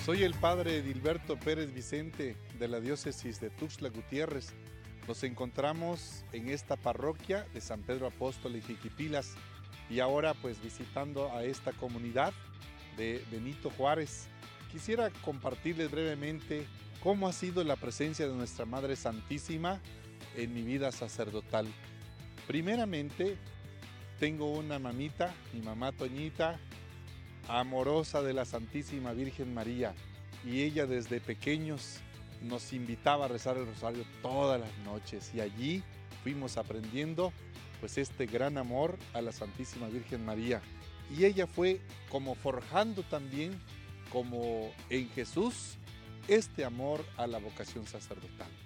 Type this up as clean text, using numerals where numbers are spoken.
Soy el padre Edilberto Pérez Vicente de la diócesis de Tuxtla Gutiérrez. Nos encontramos en esta parroquia de San Pedro Apóstol en Jiquipilas y ahora pues visitando a esta comunidad de Benito Juárez. Quisiera compartirles brevemente cómo ha sido la presencia de nuestra Madre Santísima en mi vida sacerdotal. Primeramente, tengo una mamita, mi mamá Toñita, amorosa de la Santísima Virgen María, y ella desde pequeños nos invitaba a rezar el rosario todas las noches y allí fuimos aprendiendo pues este gran amor a la Santísima Virgen María, y ella fue como forjando también como en Jesús este amor a la vocación sacerdotal.